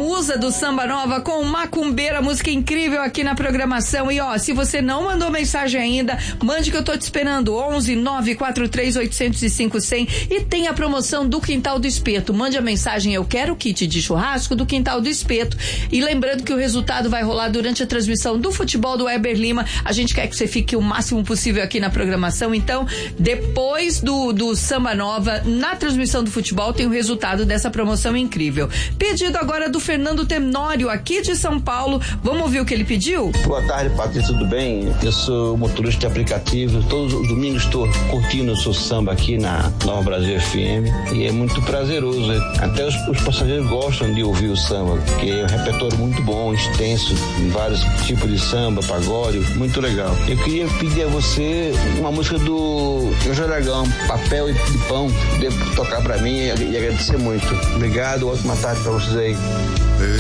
musa do Samba Nova com Macumbeira, música incrível aqui na programação. E ó, se você não mandou mensagem ainda, mande que eu tô te esperando. 11 943 805 100. E tem a promoção do Quintal do Espeto. Mande a mensagem, eu quero o kit de churrasco do Quintal do Espeto. E lembrando que o resultado vai rolar durante a transmissão do futebol do Weber Lima. A gente quer que você fique o máximo possível aqui na programação. Então, depois do Samba Nova, na transmissão do futebol, tem o resultado dessa promoção incrível. Pedido agora do Fernando Tenório, aqui de São Paulo. Vamos ouvir o que ele pediu? Boa tarde, Patrícia, tudo bem? Eu sou motorista de aplicativo. Todos os domingos estou curtindo o seu samba aqui na Nova Brasil FM. E é muito prazeroso. Até os passageiros gostam de ouvir o samba, porque é um repertório muito bom, extenso, vários tipos de samba, pagode, muito legal. Eu queria pedir a você uma música do João Aragão, Papel e Pão, devo tocar pra mim e agradecer muito. Obrigado, ótima tarde pra vocês aí.